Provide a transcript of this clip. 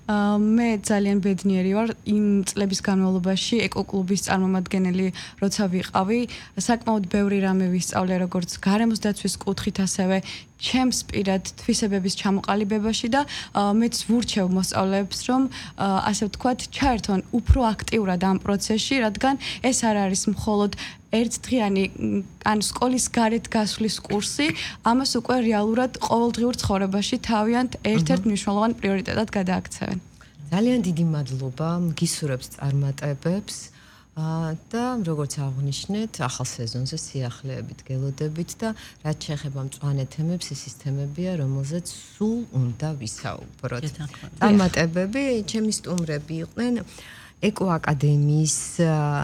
მე ძალიან ბედნიერი ვარ იმ წლების განმავლობაში ეკო-კლუბის წარმომადგენელი როცა ვიყავი, საკმაოდ ბევრი რამე ვისწავლე როგორც გარემოს დაცვის კუთხით, ასევე ჩემს პირად თვისებების ჩამოყალიბებაში და მეც ვურჩევ მოსწავლეებს, რომ ასე ვთქვათ, ჩაერთონ უფრო აქტიურად ამ პროცესში, რადგან ეს არ არის მხოლოდ ერთდღიანი ან სკოლის გარეთ გასვლის კურსი, ამას უკვე რეალურად ყოველდღიურ ცხოვრებაში თავიანთ ერთ-ერთ მნიშვნელოვან პრიორიტეტად გადააქცევენ. ძალიან დიდი მადლობა გისურვებს წარმატებებს და როგორც აღნიშნეთ, ახალ სეზონზე სიახლეებით გელოდებით და რაც შეეხება მწვანე თემებს, ეს ის თემებია, რომელზეც სულ უნდა ვისაუბროთ. წარმატებები, ჩემი სტუმრები იყვნენ ეკო აკადემიის